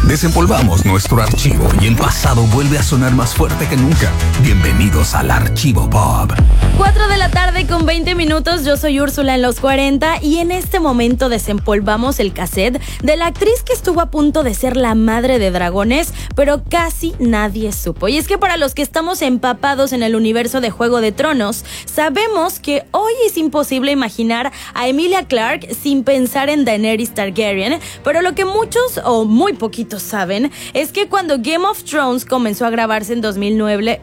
Desempolvamos nuestro archivo y el pasado vuelve a sonar más fuerte que nunca. Bienvenidos al Archivo Pop. 4 de la tarde con 20 minutos, yo soy Úrsula en los 40 y en este momento desempolvamos el cassette de la actriz que estuvo a punto de ser la madre de dragones, pero casi nadie supo. Y es que para los que estamos empapados en el universo de Juego de Tronos, sabemos que hoy es imposible imaginar a Emilia Clarke sin pensar en Daenerys Targaryen, pero lo que muchos o muy poquitos saben es que cuando Game of Thrones comenzó a grabarse en 2009,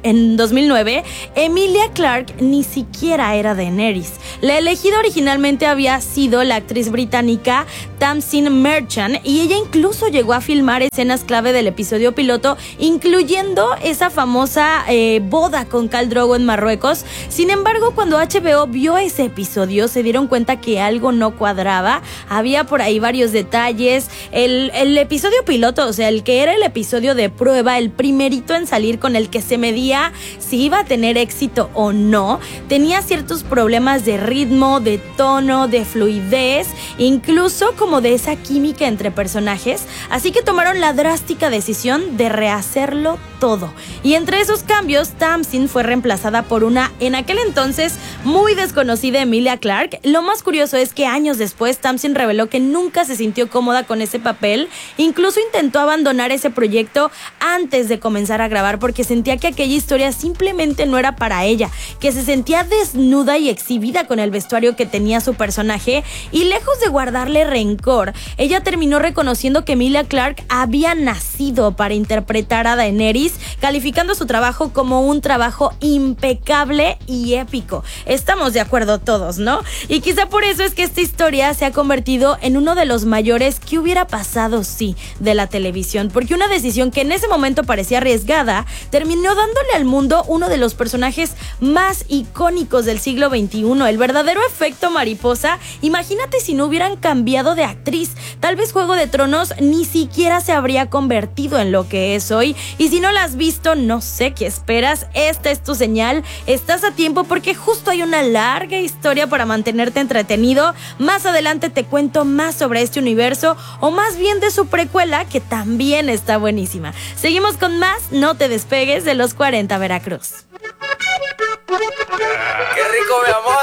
Emilia Clarke ni siquiera era Daenerys. La elegida originalmente había sido la actriz británica Tamsin Merchant y ella incluso llegó a filmar escenas clave del episodio piloto, incluyendo esa famosa boda con Khal Drogo en Marruecos. Sin embargo, cuando HBO vio ese episodio, se dieron cuenta que algo no cuadraba. Había por ahí varios detalles. El episodio piloto, o sea, el que era el episodio de prueba, el primerito en salir, con el que se medía si iba a tener éxito o no, tenía ciertos problemas de ritmo, de tono, de fluidez, incluso como de esa química entre personajes, así que tomaron la drástica decisión de rehacerlo todo. Y entre esos cambios, Tamsin fue reemplazada por una, en aquel entonces, muy desconocida Emilia Clarke. Lo más curioso es que años después, Tamsin reveló que nunca se sintió cómoda con ese papel, incluso intentó abandonar ese proyecto antes de comenzar a grabar porque sentía que aquella historia simplemente no era para ella, que se sentía desnuda y exhibida con el vestuario que tenía su personaje, y lejos de guardarle rencor, ella terminó reconociendo que Emilia Clarke había nacido para interpretar a Daenerys, calificando su trabajo como un trabajo impecable y épico. Estamos de acuerdo todos, ¿no? Y quizá por eso es que esta historia se ha convertido en uno de los mayores que hubiera pasado, sí, de la televisión, porque una decisión que en ese momento parecía arriesgada terminó dándole al mundo uno de los personajes más icónicos del siglo XXI, el verdadero efecto mariposa. Imagínate si no hubieran cambiado de actriz, tal vez Juego de Tronos ni siquiera se habría convertido en lo que es hoy. Y si no la has visto, no sé qué esperas, esta es tu señal, estás a tiempo porque justo hay una larga historia para mantenerte entretenido. Más adelante te cuento más sobre este universo, o más bien de su precuela, que también está buenísima. Seguimos con más, no te despegues de los 40 Veracruz. ¡Qué rico, mi amor!